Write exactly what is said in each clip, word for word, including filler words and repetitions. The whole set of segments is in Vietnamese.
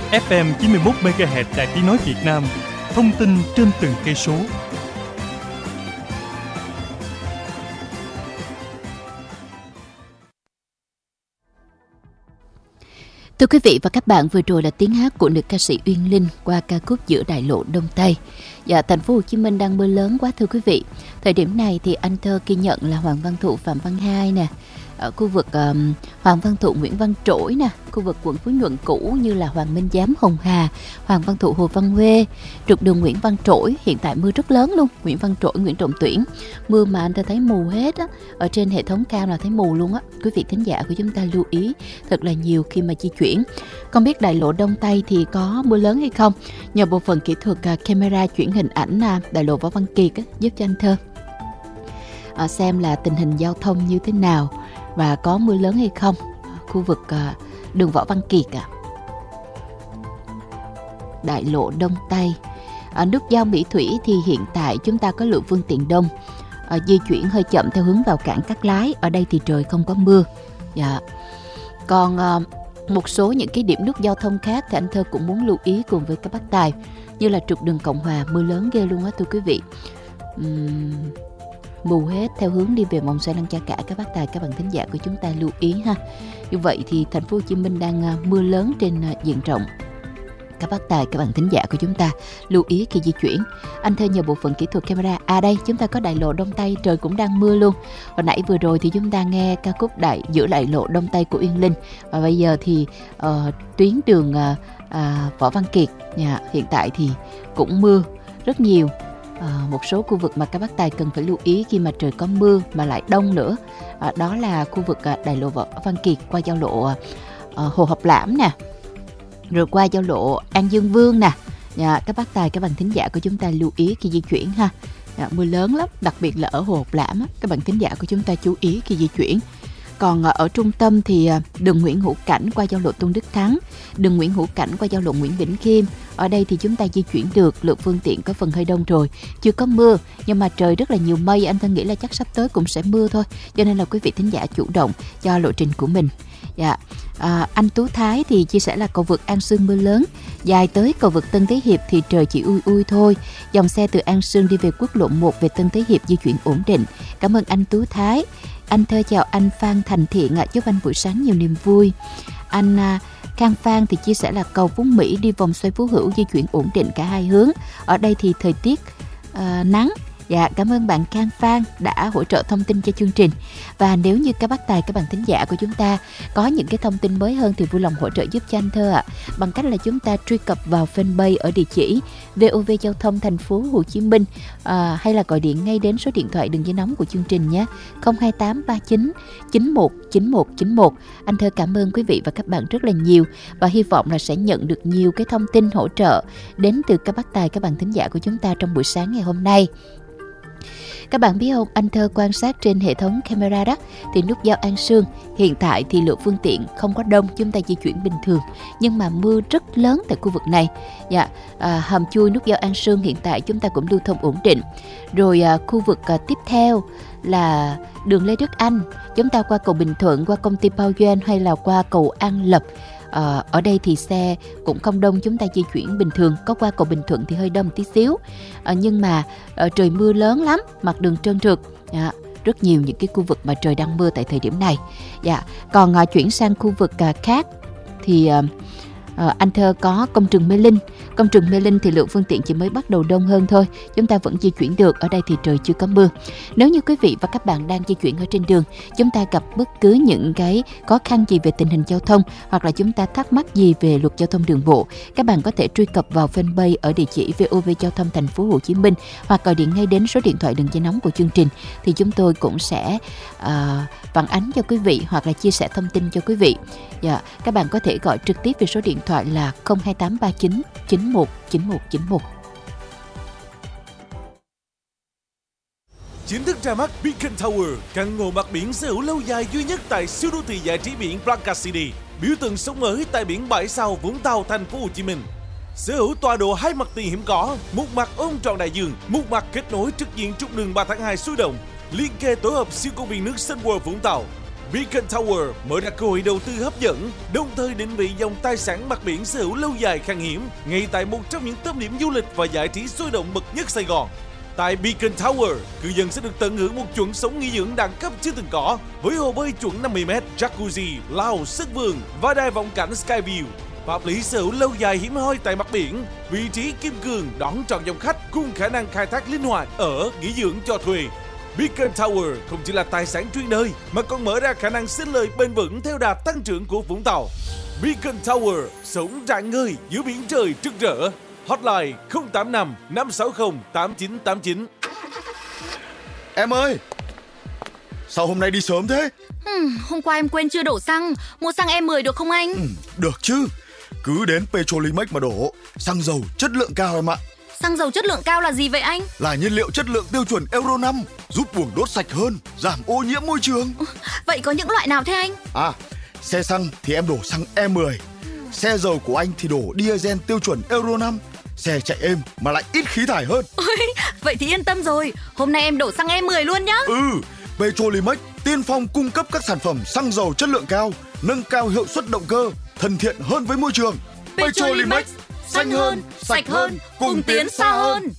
ép em chín mươi mốt mê ga héc Đài Tiếng nói Việt Nam. Thông tin trên từng cây số. Thưa quý vị và các bạn, vừa rồi là tiếng hát của nữ ca sĩ Uyên Linh qua ca khúc Giữa Đại Lộ Đông Tây. Dạ, thành phố Hồ Chí Minh đang mưa lớn quá thưa quý vị. Thời điểm này thì anh thơ ghi nhận là Hoàng Văn Thụ, Phạm Văn Hai nè, ở khu vực um, Hoàng Văn Thụ, Nguyễn Văn Trỗi nè, khu vực quận Phú Nhuận cũ như là Hoàng Minh Giám, Hồng Hà, Hoàng Văn Thụ, Hồ Văn Huê, trục đường Nguyễn Văn Trỗi hiện tại mưa rất lớn luôn. Nguyễn Văn Trỗi, Nguyễn Trọng Tuyển, mưa mà anh ta thấy mù hết á, ở trên hệ thống cam là thấy mù luôn á. Quý vị thính giả của chúng ta lưu ý thật là nhiều khi mà di chuyển. Không biết đại lộ Đông Tây thì có mưa lớn hay không? Nhờ bộ phận kỹ thuật uh, camera chuyển hình ảnh uh, đại lộ Võ Văn Kiệt á, giúp cho anh Thơ uh, xem là tình hình giao thông như thế nào và có mưa lớn hay không. Khu vực uh, đường Võ Văn Kiệt à. Đại lộ Đông Tây, ở nút giao Mỹ Thủy thì hiện tại chúng ta có lượng phương tiện đông, uh, di chuyển hơi chậm theo hướng vào cảng Cát Lái. Ở đây thì trời không có mưa. Dạ. Còn uh, một số những cái điểm nút giao thông khác thì anh Thơ cũng muốn lưu ý cùng với các bác tài, như là trục đường Cộng Hòa mưa lớn ghê luôn á thưa quý vị. Uhm, mù hết theo hướng đi về Vòng Xoay Lăng Cha Cả. Các bác tài, các bạn thính giả của chúng ta lưu ý ha. Như vậy thì thành phố Hồ Chí Minh đang uh, mưa lớn trên uh, diện rộng. Các bác tài, các bạn thính giả của chúng ta lưu ý khi di chuyển. Anh Thơ nhờ bộ phận kỹ thuật camera. À đây, chúng ta có đại lộ Đông Tây, trời cũng đang mưa luôn. Hồi nãy vừa rồi thì chúng ta nghe ca khúc đại Giữa Đại Lộ Đông Tây của Uyên Linh. Và bây giờ thì uh, tuyến đường uh, uh, Võ Văn Kiệt nhà, hiện tại thì cũng mưa rất nhiều. Uh, một số khu vực mà các bác tài cần phải lưu ý khi mà trời có mưa mà lại đông nữa. Uh, đó là khu vực uh, đại lộ Võ Văn Kiệt qua giao lộ uh, Hồ Học Lãm nè, rồi qua giao lộ An Dương Vương nè. Dạ, các bác tài, các bạn thính giả của chúng ta lưu ý khi di chuyển ha. Dạ, mưa lớn lắm, đặc biệt là ở Hồ Học Lãm á, các bạn thính giả của chúng ta chú ý khi di chuyển. Còn ở trung tâm thì đường Nguyễn Hữu Cảnh qua giao lộ Tôn Đức Thắng, đường Nguyễn Hữu Cảnh qua giao lộ Nguyễn Bỉnh Khiêm. Ở đây thì chúng ta di chuyển được, lượng phương tiện có phần hơi đông rồi. Chưa có mưa, nhưng mà trời rất là nhiều mây. Anh Thân nghĩ là chắc sắp tới cũng sẽ mưa thôi. Cho nên là quý vị thính giả chủ động cho lộ trình của mình. Dạ. À, anh Tú Thái thì chia sẻ là cầu vượt An Sương mưa lớn, dài tới cầu vượt Tân Thế Hiệp thì trời chỉ ui ui thôi. Dòng xe từ An Sương đi về quốc lộ một về Tân Thế Hiệp di chuyển ổn định. Cảm ơn anh Tú Thái. Anh Thơ chào anh Phan Thành Thiện ạ, chúc anh buổi sáng nhiều niềm vui. Anh à, Khang Phan thì chia sẻ là cầu Phú Mỹ đi vòng xoay Phú Hữu di chuyển ổn định cả hai hướng. Ở đây thì thời tiết à, nắng. Dạ, cảm ơn bạn Khang Phan đã hỗ trợ thông tin cho chương trình. Và nếu như các bác tài, các bạn thính giả của chúng ta có những cái thông tin mới hơn thì vui lòng hỗ trợ giúp cho anh Thơ ạ, bằng cách là chúng ta truy cập vào fanpage ở địa chỉ vê o vê Giao thông Thành phố Hồ Chí Minh, à, hay là gọi điện ngay đến số điện thoại đường dây nóng của chương trình nhé, không hai tám ba chín chín một chín một chín một. Anh Thơ cảm ơn quý vị và các bạn rất là nhiều và hy vọng là sẽ nhận được nhiều cái thông tin hỗ trợ đến từ các bác tài, các bạn thính giả của chúng ta trong buổi sáng ngày hôm nay. Các bạn biết không, anh Thơ quan sát trên hệ thống camera đó thì nút giao An Sương hiện tại thì lượng phương tiện không có đông, chúng ta di chuyển bình thường, nhưng mà mưa rất lớn tại khu vực này. Dạ, à, hầm chui nút giao An Sương hiện tại chúng ta cũng lưu thông ổn định. Rồi à, khu vực à, tiếp theo là đường Lê Đức Anh, chúng ta qua cầu Bình Thuận, qua công ty Bao Doan hay là qua cầu An Lập. À, ở đây thì xe cũng không đông, chúng ta di chuyển bình thường. Có qua cầu Bình Thuận thì hơi đông một tí xíu, à, nhưng mà à, trời mưa lớn lắm, mặt đường trơn trượt. À, rất nhiều những cái khu vực mà trời đang mưa tại thời điểm này. Dạ, còn à, chuyển sang khu vực à, khác thì à, à, anh Thơ có công trường Mê Linh. Công trường Mê Linh thì lượng phương tiện chỉ mới bắt đầu đông hơn thôi, chúng ta vẫn di chuyển được. Ở đây thì trời chưa có mưa. Nếu như quý vị và các bạn đang di chuyển ở trên đường, chúng ta gặp bất cứ những cái khó khăn gì về tình hình giao thông, hoặc là chúng ta thắc mắc gì về luật giao thông đường bộ, các bạn có thể truy cập vào fanpage ở địa chỉ vê o vê Giao thông Thành phố Hồ Chí Minh, hoặc gọi điện ngay đến số điện thoại đường dây nóng của chương trình, thì chúng tôi cũng sẽ uh, phản ánh cho quý vị hoặc là chia sẻ thông tin cho quý vị. Dạ, các bạn có thể gọi trực tiếp về số điện thoại là không hai tám ba chín chín một chín một chín một. Chính thức ra mắt Beacon Tower, căn hộ mặt biển sở hữu lâu dài duy nhất tại siêu đô thị giải trí biển Playa City, biểu tượng sống mới tại biển bãi sau Vũng Tàu, Thành phố Hồ Chí Minh. Sở hữu tọa độ hai mặt tiền hiếm có, một mặt ôm trọn đại dương, một mặt kết nối trực diện trục đường ba tháng hai sôi động, liên kề tổ hợp siêu công viên nước Sun World Vũng Tàu. Beacon Tower mở ra cơ hội đầu tư hấp dẫn, đồng thời định vị dòng tài sản mặt biển sở hữu lâu dài khan hiếm ngay tại một trong những tâm điểm du lịch và giải trí sôi động bậc nhất Sài Gòn. Tại Beacon Tower, cư dân sẽ được tận hưởng một chuẩn sống nghỉ dưỡng đẳng cấp chưa từng có, với hồ bơi chuẩn năm mươi mét, jacuzzi, lao, sân vườn và đài vọng cảnh Skyview. Pháp lý sở hữu lâu dài hiếm hoi tại mặt biển, vị trí kim cương đón trọn dòng khách cùng khả năng khai thác linh hoạt ở nghỉ dưỡng cho thuê. Beacon Tower không chỉ là tài sản chuyên đời mà còn mở ra khả năng sinh lời bền vững theo đà tăng trưởng của Vũng Tàu. Beacon Tower sống rạng ngời giữa biển trời rực rỡ. Hotline không tám năm năm sáu không tám chín tám chín. Em ơi, sao hôm nay đi sớm thế? Hmm, hôm qua em quên chưa đổ xăng. Mua xăng E mười được không anh? Ừ, được chứ. Cứ đến Petrolimex mà đổ. Xăng dầu chất lượng cao em ạ. Xăng dầu chất lượng cao là gì vậy anh? Là nhiên liệu chất lượng tiêu chuẩn Euro năm, giúp buồng đốt sạch hơn, giảm ô nhiễm môi trường. Vậy có những loại nào thế anh? À, xe xăng thì em đổ xăng E mười. Xe dầu của anh thì đổ diesel tiêu chuẩn Euro năm. Xe chạy êm mà lại ít khí thải hơn. Ôi, vậy thì yên tâm rồi. Hôm nay em đổ xăng E mười luôn nhá. Ừ, Petrolimex tiên phong cung cấp các sản phẩm xăng dầu chất lượng cao, nâng cao hiệu suất động cơ, thân thiện hơn với môi trường. Petrolimex, xanh hơn, sạch hơn, cùng tiến xa hơn.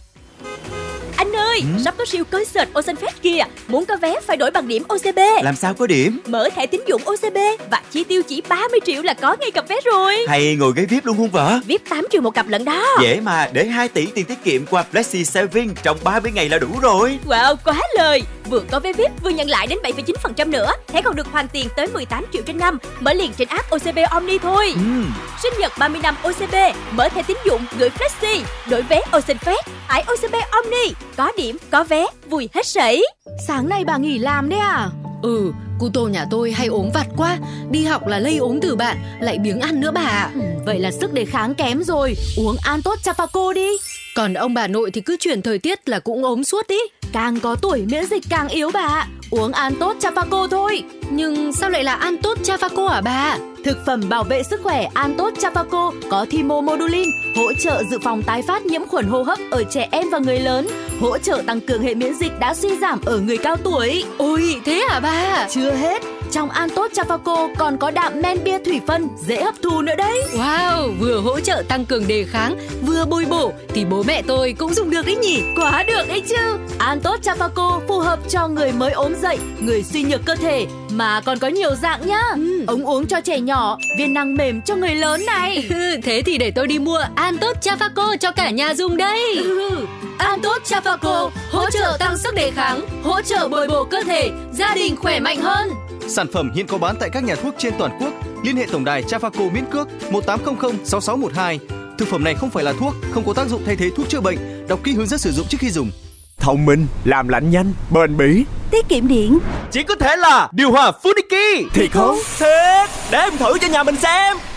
Anh ơi, ừ? sắp có siêu concert Ocean Fest kìa. Muốn có vé phải đổi bằng điểm ô xê bê. Làm sao có điểm? Mở thẻ tín dụng ô xê bê và chi tiêu chỉ ba mươi triệu là có ngay cặp vé rồi. Hay ngồi ghế vi ai pi luôn không vợ? vi ai pi tám triệu một cặp lận đó. Dễ mà, để hai tỷ tiền tiết kiệm qua Flexi Saving trong ba mươi ngày là đủ rồi. Wow, quá lời. Vừa có vé vi ai pi vừa nhận lại đến bảy phẩy chín phần trăm nữa. Thẻ còn được hoàn tiền tới mười tám triệu trên năm. Mở liền trên app ô xê bê Omni thôi. ừ. Sinh nhật ba mươi năm ô xê bê, mở thẻ tín dụng gửi Flexi, đổi vé Ocean Fest, tải ô xê bê Omni, có điểm, có vé, vui hết sảy. Sáng nay bà nghỉ làm đấy à? Ừ, cu tô nhà tôi hay ốm vặt quá. Đi học là lây ốm từ bạn, lại biếng ăn nữa bà. ừ, Vậy là sức đề kháng kém rồi. Uống An Tốt Chafaco đi. Còn ông bà nội thì cứ chuyển thời tiết là cũng ốm suốt ý. Càng có tuổi miễn dịch càng yếu bà ạ. Uống An Tốt Chafaco thôi. Nhưng sao lại là An Tốt Chafaco hả bà? Thực phẩm bảo vệ sức khỏe An Tốt Chafaco có thymomodulin, hỗ trợ dự phòng tái phát nhiễm khuẩn hô hấp ở trẻ em và người lớn, hỗ trợ tăng cường hệ miễn dịch đã suy giảm ở người cao tuổi. Ôi, thế hả bà? Chưa hết, trong An Tốt Chafaco còn có đạm men bia thủy phân, dễ hấp thu nữa đấy. Wow, vừa hỗ trợ tăng cường đề kháng, vừa bồi bổ thì bố mẹ tôi cũng dùng được đấy nhỉ? Quá được đấy chứ. An Tốt Chafaco phù hợp cho người mới ốm dậy, người suy nhược cơ thể, mà còn có nhiều dạng nhá. ừ. Ống uống cho trẻ nhỏ, viên nang mềm cho người lớn này. Thế thì để tôi đi mua An Tốt Chafaco cho cả nhà dùng đây. ừ. An Tốt Chafaco hỗ trợ tăng sức đề kháng, hỗ trợ bồi bổ cơ thể, gia đình khỏe mạnh hơn. Sản phẩm hiện có bán tại các nhà thuốc trên toàn quốc. Liên hệ tổng đài Chafaco miễn cước một tám không không sáu sáu một hai. Thực phẩm này không phải là thuốc, không có tác dụng thay thế thuốc chữa bệnh. Đọc kỹ hướng dẫn sử dụng trước khi dùng. Thông minh, làm lạnh nhanh, bền bỉ, tiết kiệm điện. chỉ có thể là điều hòa Funiki. Thiệt không? Thiệt, để em thử cho nhà mình xem.